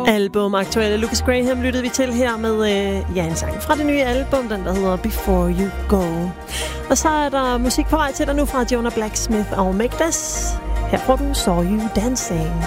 Album aktuelle Lucas Graham lyttede vi til her med en sang fra det nye album, den der hedder Before You Go. Og så er der musik på vej til dig nu fra Jonah Blacksmith og Make This. Her får du Saw You Dancing.